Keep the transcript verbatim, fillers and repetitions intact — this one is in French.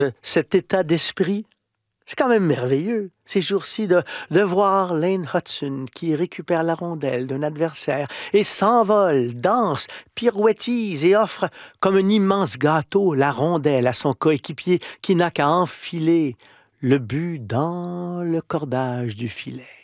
Euh, Cet état d'esprit, c'est quand même merveilleux, ces jours-ci, de, de voir Lane Hudson qui récupère la rondelle d'un adversaire et s'envole, danse, pirouettise et offre comme un immense gâteau la rondelle à son coéquipier qui n'a qu'à enfiler le but dans le cordage du filet.